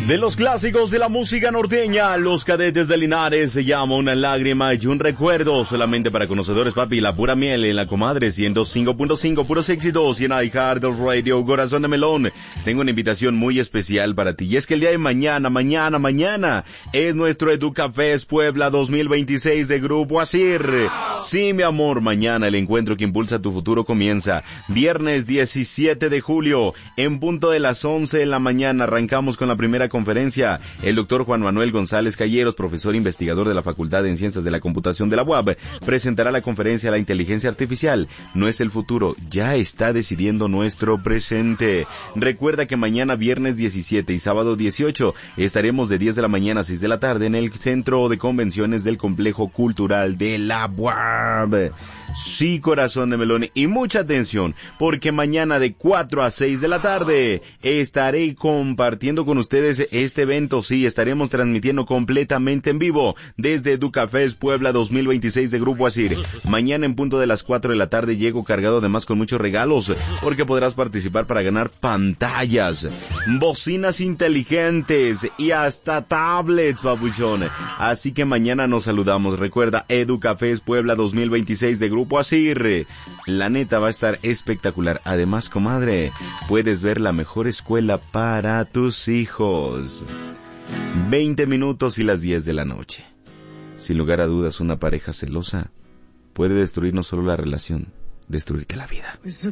De los clásicos de la música norteña, Los Cadetes de Linares se llama Una lágrima y un recuerdo, solamente para conocedores, papi, la pura miel en la comadre, 105.5, puros éxitos, y en iHeart Radio, corazón de melón. Tengo una invitación muy especial para ti, y es que el día de mañana, es nuestro Educafest Puebla 2026 de Grupo Asir. Sí, mi amor, mañana el encuentro que impulsa tu futuro comienza. Viernes 17 de julio, en punto de las 11 de la mañana, arrancamos con la primera conferencia. El doctor Juan Manuel González Calleros, profesor investigador de la Facultad en Ciencias de la Computación de la UAB, presentará la conferencia La inteligencia artificial no es el futuro, ya está decidiendo nuestro presente. Recuerda que mañana viernes 17 y sábado 18 estaremos de 10 de la mañana a 6 de la tarde en el Centro de Convenciones del Complejo Cultural de la UAB. Sí, corazón de melón, y mucha atención, porque mañana de 4 a 6 de la tarde estaré compartiendo con ustedes este evento. Sí, estaremos transmitiendo completamente en vivo desde Educafest Puebla 2026 de Grupo Asir. Mañana en punto de las 4 de la tarde llego cargado además con muchos regalos, porque podrás participar para ganar pantallas, bocinas inteligentes y hasta tablets, papuchón. Así que mañana nos saludamos. Recuerda, Educafest Puebla 2026 de Grupo Asir. La neta va a estar espectacular. Además, comadre, puedes ver la mejor escuela para tus hijos. 20 minutos y las 10 de la noche. Sin lugar a dudas, una pareja celosa puede destruir no solo la relación, destruirte la vida.